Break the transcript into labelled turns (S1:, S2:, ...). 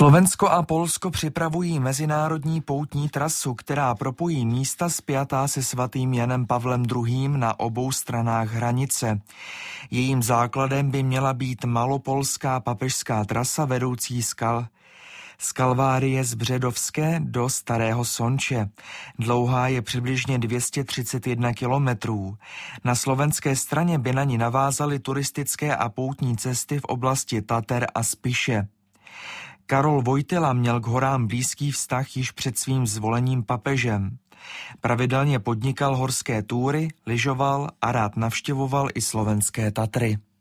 S1: Slovensko a Polsko připravují mezinárodní poutní trasu, která propojí místa spjatá se svatým Janem Pavlem II. Na obou stranách hranice. Jejím základem by měla být malopolská papežská trasa vedoucí z Kalvárie z Bředovské do Starého Sonče. Dlouhá je přibližně 231 kilometrů. Na slovenské straně by na ní navázaly turistické a poutní cesty v oblasti Tater a Spiše. Karol Wojtyla měl k horám blízký vztah již před svým zvolením papežem. Pravidelně podnikal horské túry, lyžoval a rád navštěvoval i slovenské Tatry.